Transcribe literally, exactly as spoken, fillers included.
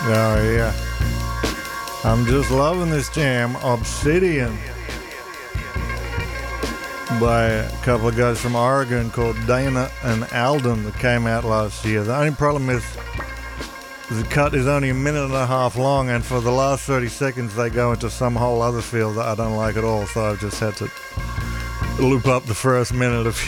Oh, yeah. I'm just loving this jam. Obsidian. By a couple of guys from Oregon called Dana and Alden that came out last year. The only problem is the cut is only a minute and a half long, and for the last thirty seconds they go into some whole other field that I don't like at all, so I've just had to loop up the first minute a